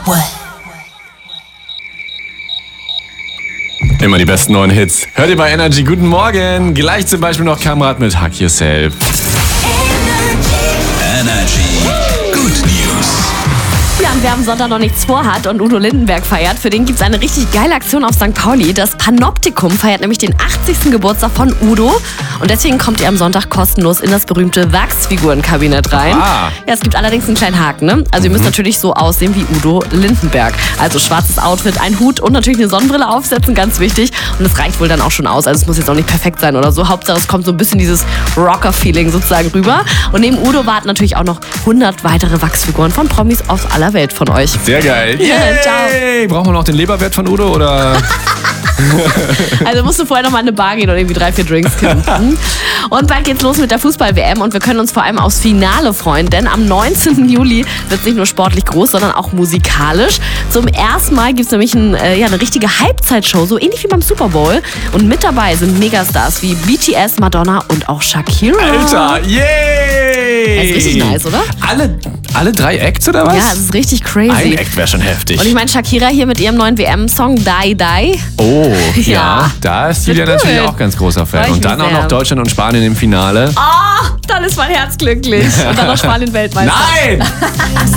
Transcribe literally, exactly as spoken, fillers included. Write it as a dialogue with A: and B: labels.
A: Immer die besten neuen Hits. Hört ihr bei Energy. Guten Morgen. Gleich zum Beispiel noch Kamrat mit Hug Yourself.
B: Energy. Good News.
C: Ja, und wer am Sonntag noch nichts vorhat und Udo Lindenberg feiert, für den gibt es eine richtig geile Aktion auf Sankt Pauli. Das Panoptikum feiert nämlich den achtzigsten Geburtstag von Udo. Und deswegen kommt ihr am Sonntag kostenlos in das berühmte Wachsfigurenkabinett rein.
A: Ah.
C: Ja, es gibt allerdings einen kleinen Haken, ne? Also ihr müsst natürlich so aussehen wie Udo Lindenberg. Also schwarzes Outfit, ein Hut und natürlich eine Sonnenbrille aufsetzen, ganz wichtig. Und das reicht wohl dann auch schon aus. Also es muss jetzt auch nicht perfekt sein oder so. Hauptsache es kommt so ein bisschen dieses Rocker-Feeling sozusagen rüber. Und neben Udo warten natürlich auch noch hundert weitere Wachsfiguren von Promis aus aller Welt von euch.
A: Sehr geil.
C: Yeah, ciao.
A: Yay. Brauchen wir noch den Leberwert von Udo oder?
C: Also musst du vorher noch mal in eine Bar gehen und irgendwie drei, vier Drinks kippen. Und bald geht's los mit der Fußball-W M und wir können uns vor allem aufs Finale freuen, denn am neunzehnten Juli wird es nicht nur sportlich groß, sondern auch musikalisch. Zum ersten Mal gibt's nämlich ein, äh, ja, eine richtige Halbzeitshow, so ähnlich wie beim Super Bowl. Und mit dabei sind Megastars wie B T S, Madonna und auch Shakira.
A: Alter, yay!
C: Das ist richtig nice, oder?
A: Alle, alle drei Acts oder was?
C: Ja, das ist richtig crazy.
A: Ein Act wäre schon heftig.
C: Und ich meine, Shakira hier mit ihrem neuen W M-Song Die Die.
A: Oh, ja,
C: Ja.
A: da ist
C: Wird
A: Julia natürlich
C: cool.
A: auch ganz großer Fan.
C: Freu ich
A: Und dann
C: mich
A: auch noch
C: sehr.
A: Deutschland und Spanien im Finale.
C: Oh, dann ist mein Herz glücklich. Und dann noch Spanien Weltmeister.
A: Nein!